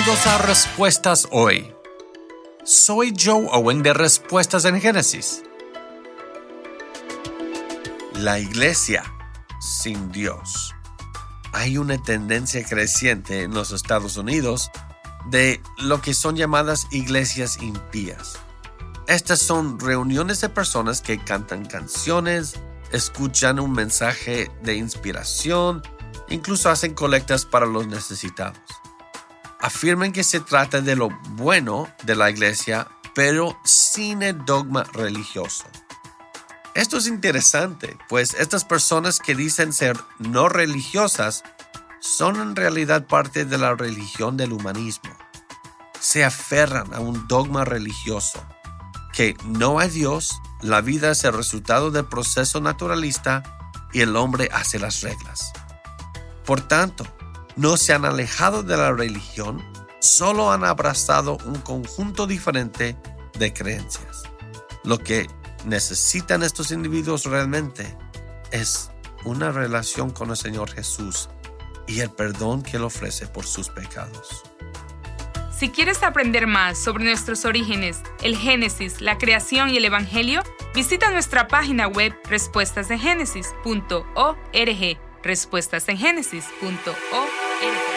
Bienvenidos a Respuestas Hoy. Soy Joe Owen de Respuestas en Génesis. La iglesia sin Dios. Hay una tendencia creciente en los Estados Unidos de lo que son llamadas iglesias impías. Estas son reuniones de personas que cantan canciones, escuchan un mensaje de inspiración, incluso hacen colectas para los necesitados. Afirman que se trata de lo bueno de la iglesia, pero sin el dogma religioso. Esto es interesante, pues estas personas que dicen ser no religiosas son en realidad parte de la religión del humanismo. Se aferran a un dogma religioso, que no hay Dios, la vida es el resultado del proceso naturalista y el hombre hace las reglas. Por tanto, no se han alejado de la religión, solo han abrazado un conjunto diferente de creencias. Lo que necesitan estos individuos realmente es una relación con el Señor Jesús y el perdón que Él ofrece por sus pecados. Si quieres aprender más sobre nuestros orígenes, el Génesis, la creación y el Evangelio, visita nuestra página web respuestasengenesis.org. respuestasengenesis.org